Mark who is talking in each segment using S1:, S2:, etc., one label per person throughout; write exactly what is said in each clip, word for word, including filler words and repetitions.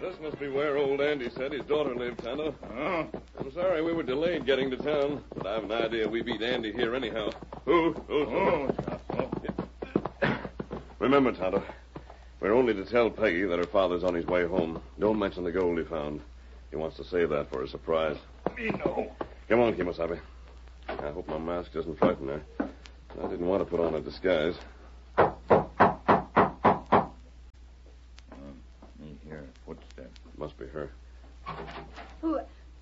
S1: This must be where old Andy said his daughter lived, Tonto.
S2: Oh.
S1: I'm sorry we were delayed getting to town, but I have an idea we beat Andy here anyhow. Ooh, ooh,
S2: Oh, oh.
S1: Remember, Tonto, we're only to tell Peggy that her father's on his way home. Don't mention the gold he found. He wants to save that for a surprise.
S2: Me no.
S1: Come on, Kimosabe. I hope my mask doesn't frighten her. I didn't want to put on a disguise.
S2: Um, me hear a footstep.
S1: Must be her.
S3: Who?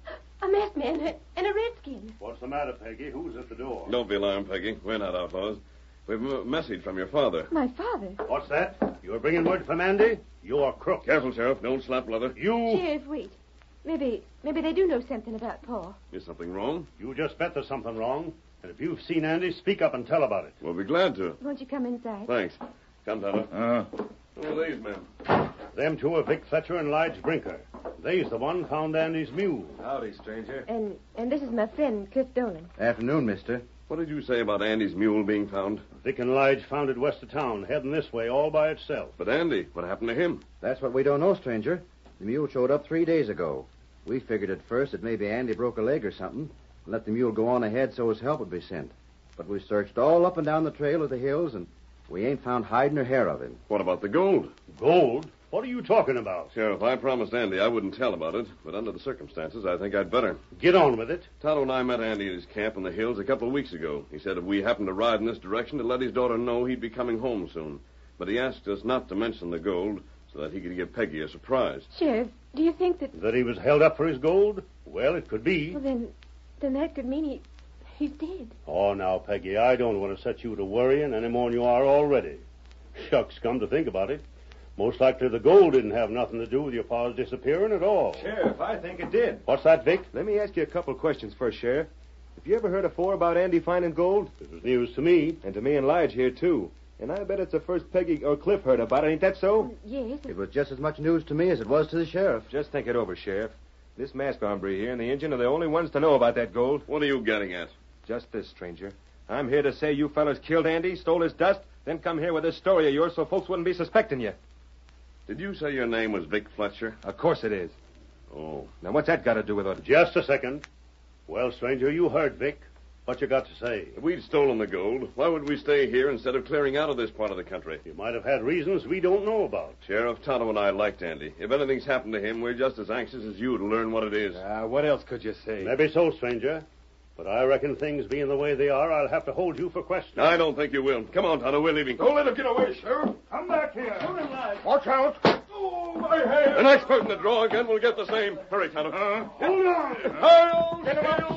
S3: A masked man and a redskin.
S4: What's the matter, Peggy? Who's at the door?
S1: Don't be alarmed, Peggy. We're not outlaws. We've a message from your father.
S3: My father?
S4: What's that? You're bringing word from Andy? You're crook.
S1: Careful, Sheriff. Don't slap leather.
S4: You...
S3: Sheriff, wait. Maybe, maybe they do know something about Paul.
S1: Is something wrong?
S4: You just bet there's something wrong. And if you've seen Andy, speak up and tell about it.
S1: We'll be glad to.
S3: Won't you come inside?
S1: Thanks. Come, Tonto.
S2: Uh,
S1: Who are these men?
S4: Them two are Vic Fletcher and Lige Brinker. They's the one found Andy's mule.
S5: Howdy, stranger.
S3: And and this is my friend, Cliff Dolan.
S5: Afternoon, mister.
S1: What did you say about Andy's mule being found?
S4: Vic and Lige found it west of town, heading this way all by itself.
S1: But Andy, what happened to him?
S5: That's what we don't know, stranger. The mule showed up three days ago. We figured at first that maybe Andy broke a leg or something and let the mule go on ahead so his help would be sent. But we searched all up and down the trail of the hills, and we ain't found hide nor hair of him.
S1: What about the gold?
S4: Gold? What are you talking about?
S1: Sheriff, I promised Andy I wouldn't tell about it, but under the circumstances, I think I'd better.
S4: Get on with it.
S1: Tonto and I met Andy at his camp in the hills a couple of weeks ago. He said if we happened to ride in this direction to let his daughter know he'd be coming home soon. But he asked us not to mention the gold so that he could give Peggy a surprise.
S3: Sheriff, do you think that...
S4: That he was held up for his gold? Well, it could be.
S3: Well, then, then that could mean he... he's dead.
S4: Oh, now, Peggy, I don't want to set you to worrying any more than you are already. Shucks, come to think about it. Most likely the gold didn't have nothing to do with your pa's disappearing at all.
S5: Sheriff, I think it did.
S4: What's that, Vic?
S5: Let me ask you a couple questions first, Sheriff. Have you ever heard afore about Andy finding gold?
S4: It was news to me.
S5: And to me and Lige here, too. And I bet it's the first Peggy or Cliff heard about it. Ain't that so?
S3: Yes.
S5: It was just as much news to me as it was to the sheriff. Just think it over, Sheriff. This masked hombre here and the Injun are the only ones to know about that gold.
S1: What are you getting at?
S5: Just this, stranger. I'm here to say you fellas killed Andy, stole his dust, then come here with this story of yours so folks wouldn't be suspecting you.
S1: Did you say your name was Vic Fletcher?
S5: Of course it is.
S1: Oh.
S5: Now, what's that got to do with it?
S4: Just a second. Well, stranger, you heard Vic. What you got to say?
S1: If we'd stolen the gold, why would we stay here instead of clearing out of this part of the country?
S4: You might have had reasons we don't know about.
S1: Sheriff, Tonto and I liked Andy. If anything's happened to him, we're just as anxious as you to learn what it is.
S5: Ah, uh, what else could you say?
S4: Maybe so, stranger. But I reckon things being the way they are, I'll have to hold you for questioning.
S1: I don't think you will. Come on, Tonto, we're leaving.
S2: don't let him get away, Sheriff.
S4: Come back here.
S2: Watch out. Oh, my head.
S1: The next person to draw again will get the same. Hurry, Tonto.
S2: Uh, hold on.
S1: Hi-yo,
S2: Get him up.